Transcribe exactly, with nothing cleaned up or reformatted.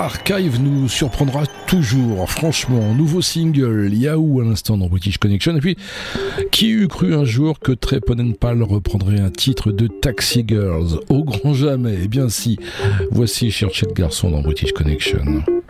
Archive nous surprendra toujours. Franchement, nouveau single, Yahoo à l'instant dans British Connection. Et puis, qui eût cru un jour que Trey Ponnenpal reprendrait un titre de Taxi Girls? Au grand jamais. Eh bien si, voici Chercher le garçon dans British Connection.